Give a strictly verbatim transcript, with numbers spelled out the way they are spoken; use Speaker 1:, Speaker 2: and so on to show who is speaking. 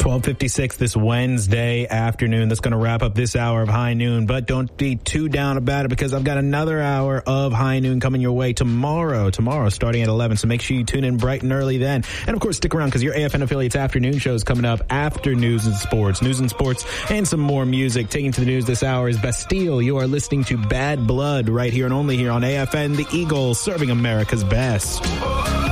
Speaker 1: twelve fifty-six this Wednesday afternoon. That's going to wrap up this hour of High Noon, but don't be too down about it because I've got another hour of High Noon coming your way tomorrow, tomorrow starting at eleven. So make sure you tune in bright and early then. And of course, stick around because your A F N affiliates afternoon show is coming up after news and sports, news and sports and some more music. Taking to the news this hour is Bastille. You are listening to Bad Blood right here and only here on A F N, the Eagle, serving America's best.